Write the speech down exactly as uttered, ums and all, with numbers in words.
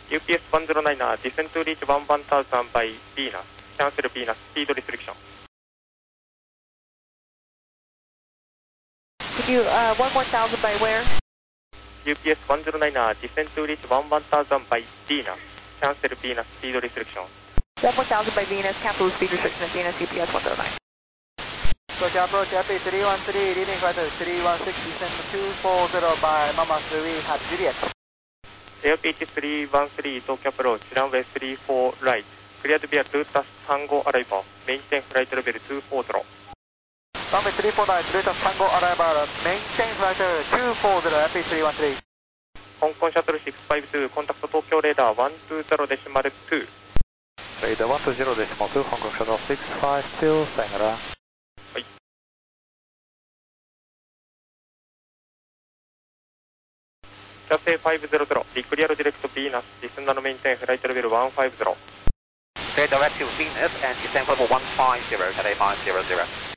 ユーピーエスいちまるきゅう descend to reach one one thousand by Venus. Cancel Venus speed restriction. Could you, uh, one more thousand by where? ユーピーエスいちまるきゅう descend to reach one one thousand by Venus. Cancel Venus speed restriction. one one thousand by Venus, cancel the speed restriction at Venus U P S one zero nine. Approach, approach, A P three one three, leading flight three one six, descend two four zero by Mama three, have Juliet. A P three one three, Tokyo approach, runway three four right. Cleared via Lutas Tango arrival. Maintain flight level two four zero. Runway three four right, Lutas Tango arrival. Maintain flight two four zero, A P three one three. Hong Kong Shuttle six five two, contact Tokyo radar one two zero decimal two. Radar one two zero decimal two, Hong Kong Shuttle six five two, さよなら。 はい。キャセイごひゃく、リクリアルディレクト Venus, descend and maintain flight level one five zero. Clear direct to Venus and descend level one five zero, Cathay five zero zero.